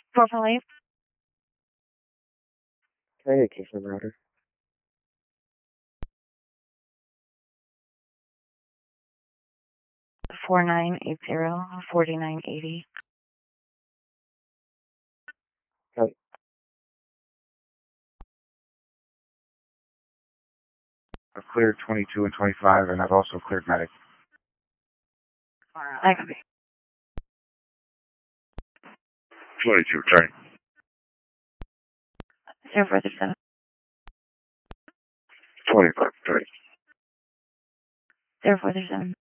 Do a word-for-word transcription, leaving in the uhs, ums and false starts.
four five. Can I get a case number order? Four nine eight zero forty nine eighty. Okay. I've cleared twenty-two and twenty-five, and I've also cleared medic. I copy. twenty-two, turn. Zero four three seven. twenty-five, turn. Zero four three seven.